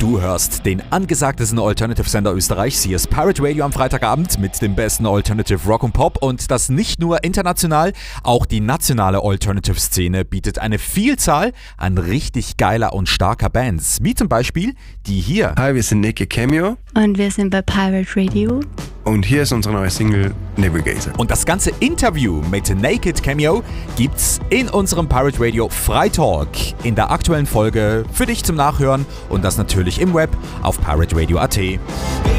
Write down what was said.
Du hörst den angesagtesten Alternative-Sender Österreichs. Hier ist Pirate Radio am Freitagabend mit dem besten Alternative Rock und Pop. Und das nicht nur international, auch die nationale Alternative-Szene bietet eine Vielzahl an richtig geiler und starker Bands. Wie zum Beispiel die hier. Hi, wir sind Naked Cameo. Und wir sind bei Pirate Radio. Und hier ist unsere neue Single Navigator. Und das ganze Interview mit Naked Cameo gibt's in unserem Pirate Radio Freitalk in der aktuellen Folge für dich zum Nachhören und das natürlich im Web auf pirateradio.at.